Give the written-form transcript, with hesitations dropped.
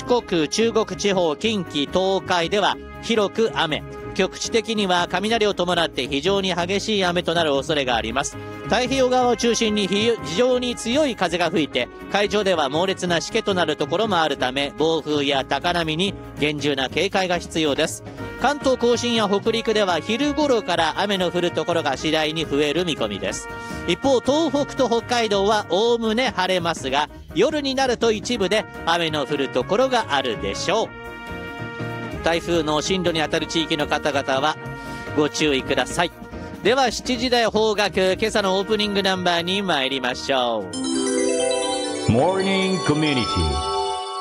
国、中国地方、近畿、東海では広く雨。局地的には雷を伴って非常に激しい雨となる恐れがあります。太平洋側を中心に非常に強い風が吹いて、海上では猛烈なしけとなるところもあるため、暴風や高波に厳重な警戒が必要です。関東甲信や北陸では昼頃から雨の降るところが次第に増える見込みです。一方、東北と北海道はおおむね晴れますが、夜になると一部で雨の降るところがあるでしょう。台風の進路にあたる地域の方々はご注意ください。では7時台方角、今朝のオープニングナンバーに参りましょう。 モーニングコミュニティ